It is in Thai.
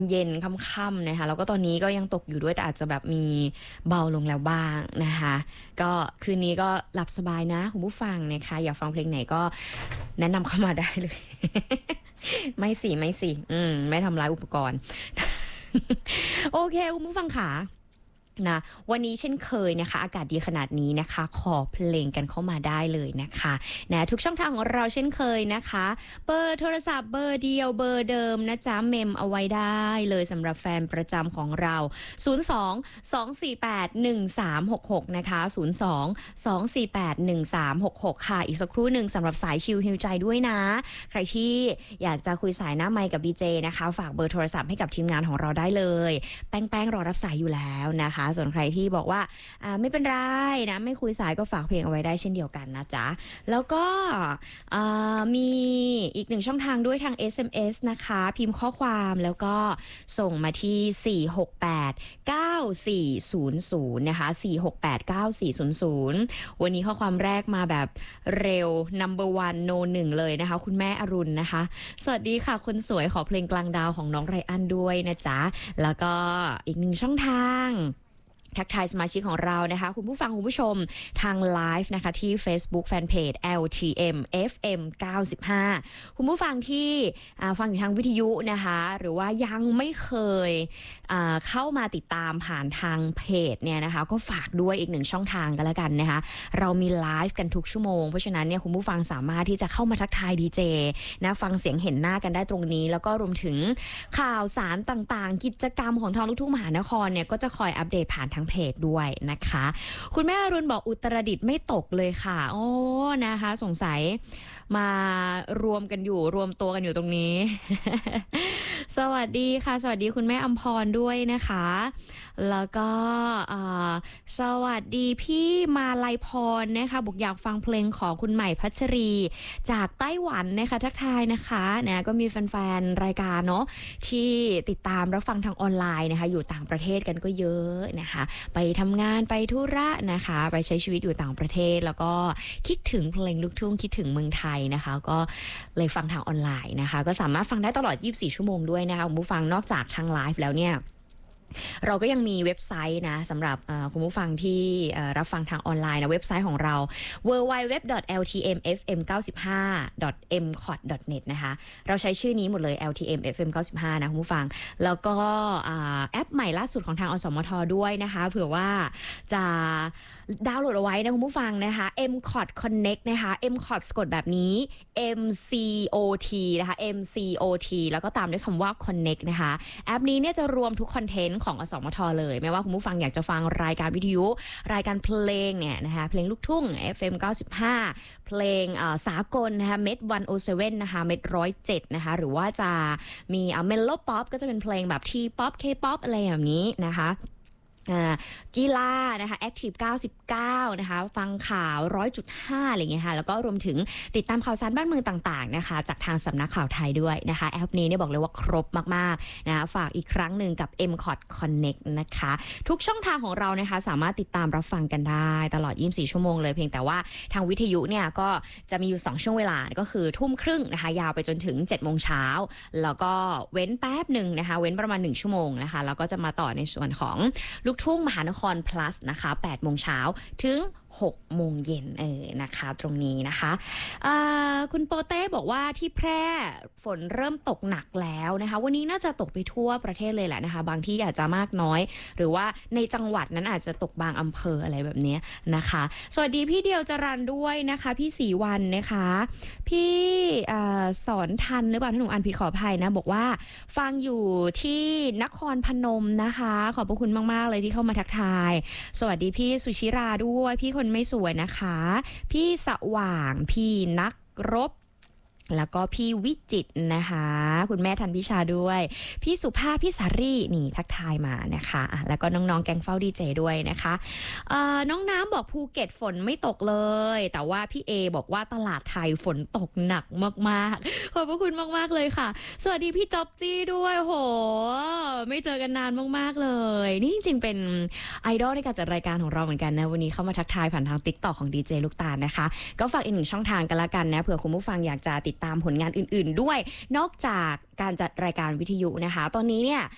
เย็นค่ำๆนะคะแล้วก็ตอนนี้ก็ยังตกอยู่ด้วยแต่อาจจะแบบมีเบาลงแล้วบ้างนะคะก็คืนนี้ก็หลับสบายนะคุณผู้ฟังนะคะอยากฟังเพลงไหนก็แนะนำเข้ามาได้เลย ไม่สิไม่ทำร้ายอุปกรณ์โอเคคุณผู้ฟังค่ะนะวันนี้เช่นเคยนะคะอากาศดีขนาดนี้นะคะขอเพลงกันเข้ามาได้เลยนะคะนะทุกช่องทางของเราเช่นเคยนะคะเบอร์โทรศัพท์เบอร์เดียวเบอร์เดิมนะจ๊ะเมมเอาไว้ได้เลยสำหรับแฟนประจำของเรา02-248-1366นะคะ02-248-1366ค่ะอีกสักครู่หนึ่งสำหรับสายชิลฮิวใจด้วยนะใครที่อยากจะคุยสายหน้าไมค์กับดีเจนะคะฝากเบอร์โทรศัพท์ให้กับทีมงานของเราได้เลยแป้งรอรับสายอยู่แล้วนะคะส่วนใครที่บอกว่าไม่เป็นไรนะไม่คุยสายก็ฝากเพลงเอาไว้ได้เช่นเดียวกันนะจ๊ะแล้วก็มีอีกหนึ่งช่องทางด้วยทาง SMS นะคะพิมพ์ข้อความแล้วก็ส่งมาที่468-9400นะคะ468-9400วันนี้ข้อความแรกมาแบบเร็ว number one no 1เลยนะคะคุณแม่อรุณนะคะสวัสดีค่ะคนสวยขอเพลงกลางดาวของน้องไรอันด้วยนะจ๊ะแล้วก็อีกหนึ่งช่องทางทักทายสมาชิกของเรานะคะคุณผู้ฟังคุณผู้ชมทางไลฟ์นะคะที่ Facebook Fanpage LTM FM 95คุณผู้ฟังที่ฟังอยู่ทางวิทยุนะคะหรือว่ายังไม่เคยเข้ามาติดตามผ่านทางเพจเนี่ยนะคะก็ฝากด้วยอีกหนึ่งช่องทางกันแล้วกันนะคะเรามีไลฟ์กันทุกชั่วโมงเพราะฉะนั้นเนี่ยคุณผู้ฟังสามารถที่จะเข้ามาทักทายดีเจนะฟังเสียงเห็นหน้ากันได้ตรงนี้แล้วก็รวมถึงข่าวสารต่างๆกิจกรรมของทางลูกทุ่งมหานครเนี่ยก็จะคอยอัปเดตผ่านทางเพจด้วยนะคะคุณแม่อรุณบอกอุตรดิตถ์ไม่ตกเลยค่ะโอ้นะคะสงสัยมารวมกันอยู่รวมตัวกันอยู่ตรงนี้ สวัสดีค่ะสวัสดีคุณแม่อำพรด้วยนะคะแล้วก็สวัสดีพี่มาลัยพรนะคะบอกอยากฟังเพลงของคุณใหม่พัชรีจากไต้หวันนะคะทักทายนะคะนะก็มีแฟนๆรายการเนาะที่ติดตามรับฟังทางออนไลน์นะคะอยู่ต่างประเทศกันก็เยอะนะคะไปทำงานไปธุระนะคะไปใช้ชีวิตอยู่ต่างประเทศแล้วก็คิดถึงเพลงลูกทุ่งคิดถึงเมืองไทยนะคะก็เลยฟังทางออนไลน์นะคะก็สามารถฟังได้ตลอด24ชั่วโมงด้วยนะคะคุณผู้ฟังนอกจากทางไลฟ์แล้วเนี่ยเราก็ยังมีเว็บไซต์นะสำหรับคุณผู้ฟังที่รับฟังทางออนไลน์นะเว็บไซต์ของเรา www.ltmfm95.mcot.net นะคะเราใช้ชื่อนี้หมดเลย ltmfm95 นะคุณผู้ฟังแล้วก็แอปใหม่ล่าสุดของทางอสมทด้วยนะคะเผื่อว่าจะดาวน์โหลดเอาไว้นะคุณผู้ฟังนะคะ mcot connect นะคะ mcot สะกดแบบนี้ mcot นะคะ mcot แล้วก็ตามด้วยคำว่า connect นะคะแอปนี้เนี่ยจะรวมทุกคอนเทนต์ของอสมทเลยไม่ว่าคุณผู้ฟังอยากจะฟังรายการวิทยุรายการเพลงเนี่ยนะคะเพลงลูกทุ่ง FM 95เพลงสากลนะคะเม็ด107นะคะเม็ด107นะคะหรือว่าจะมีเมโลป๊อปก็จะเป็นเพลงแบบทีป๊อปเคป๊อปอะไรแบบนี้นะคะกีฬานะคะ Active 99นะคะฟังข่าว 100.5 อะไรอย่างเงี้ยค่ะแล้วก็รวมถึงติดตามข่าวสารบ้านเมืองต่างๆนะคะจากทางสำนักข่าวไทยด้วยนะคะแอปนี้เนี่ยบอกเลยว่าครบมากๆนะคะฝากอีกครั้งหนึ่งกับ mcot connect นะคะทุกช่องทางของเรานะคะสามารถติดตามรับฟังกันได้ตลอด24ชั่วโมงเลยเพียงแต่ว่าทางวิทยุเนี่ยก็จะมีอยู่2ช่วงเวลาก็คือทุ่มครึ่งนะคะยาวไปจนถึง7โมงเช้าแล้วก็เว้นแป๊บหนึ่งนะคะเว้นประมาณ1ชั่วโมงนะคะแล้วก็จะมาต่อในส่วนของลูกทุ่งมหานคร plus นะคะ8โมงเช้าถึง6โมงเย็นนะคะตรงนี้นะคะคุณโปเต้บอกว่าที่แพร่ฝนเริ่มตกหนักแล้วนะคะวันนี้น่าจะตกไปทั่วประเทศเลยแหละนะคะบางที่อาจจะมากน้อยหรือว่าในจังหวัดนั้นอาจจะตกบางอำเภออะไรแบบนี้นะคะสวัสดีพี่เดียวจรันด้วยนะคะพี่ศรีวันนะคะพี่สอนทันหรือเปล่าถ้าหนูอ่านผิดขออภัยนะบอกว่าฟังอยู่ที่นครพนมนะคะขอบพระคุณมากๆเลยที่เข้ามาทักทายสวัสดีพี่สุชิราด้วยพี่คนไม่สวยนะคะพี่สว่างพี่นักรบแล้วก็พี่วิจิตรนะคะคุณแม่ทันพิชาด้วยพี่สุภาพพี่สารีนี่ทักทายมานะคะแล้วก็น้องๆแกงเฝ้าดีเจด้วยนะคะน้องน้ำบอกภูเก็ตฝนไม่ตกเลยแต่ว่าพี่เอบอกว่าตลาดไทยฝนตกหนักมากๆขอบพระคุณมากๆเลยค่ะสวัสดีพี่จ๊อบจี้ด้วยโหไม่เจอกันนานมากๆเลยนี่จริงๆเป็นไอดอลในการจัดรายการของเราเหมือนกันนะวันนี้เข้ามาทักทายผ่านทาง TikTok ของดีเจลูกตาลนะคะก็ฝากอีกหนึ่งช่องทางกันละกันนะเผื่อคุณผู้ฟังอยากจะติดตามผลงานอื่นๆด้วยนอกจากการจัดรายการวิทยุนะคะตอนนี้เนี่ย